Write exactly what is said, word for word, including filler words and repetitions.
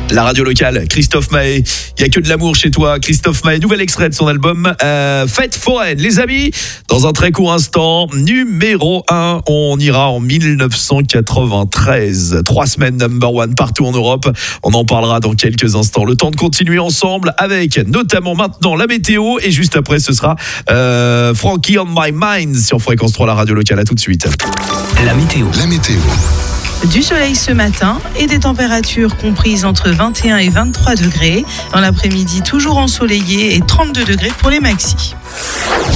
La radio locale, Christophe Maé. Il n'y a que de l'amour chez toi. Christophe Maé, nouvel extrait de son album euh, Fête foraine. Les amis, dans un très court instant, numéro un, on ira en dix-neuf cent quatre-vingt-treize. Trois semaines number one partout en Europe. On en parlera dans quelques instants. Le temps de continuer ensemble avec notamment maintenant la météo. Et juste après, ce sera euh, Frankie on My Mind sur Fréquence trois, la radio locale. À tout de suite. La météo. La météo. Du soleil ce matin et des températures comprises entre vingt et un et vingt-trois degrés. Dans l'après-midi, toujours ensoleillé et trente-deux degrés pour les maxis.